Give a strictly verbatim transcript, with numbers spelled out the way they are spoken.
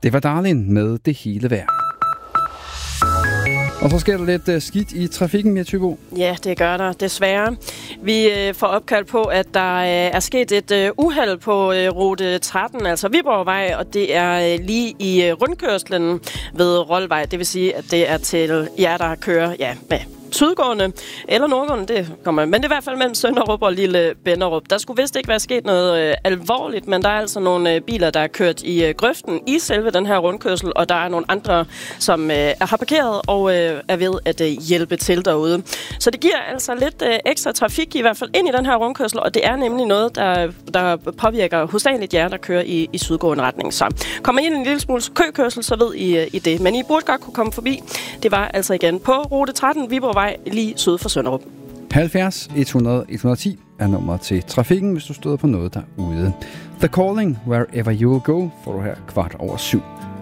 Det var Darlin med Det hele værd. Og så sker der lidt uh, skidt i trafikken, Mia Thybo. Ja, det gør der desværre. Vi øh, får opkald på, at der øh, er sket et øh, uheld på øh, rute tretten, altså Viborgvej, og det er øh, lige i øh, rundkørslen ved Roldvej. Det vil sige, at det er til jer, der kører ja, med sydgående eller nordgående, det kommer. Men det er i hvert fald mellem Sønderup og Lille Bænderup. Der skulle vist ikke være sket noget øh, alvorligt, men der er altså nogle øh, biler, der er kørt i øh, grøften i selve den her rundkørsel, og der er nogle andre, som øh, har parkeret og øh, er ved at øh, hjælpe til derude. Så det giver altså lidt øh, ekstra trafik, i hvert fald ind i den her rundkørsel, og det er nemlig noget, der, der påvirker hovedsageligt jer, der kører i, i sydgående retning. Så kommer I ind en lille smule køkørsel, så ved I, øh, I det. Men I burde godt kunne komme forbi. Det var altså igen på rute tretten, Viborgvej, lige syd for Sønderup. halvfjerds et hundrede et hundrede og ti er nummer til trafikken, hvis du støder på noget derude. The Calling, Wherever You Will Go, får du her kvart over syv.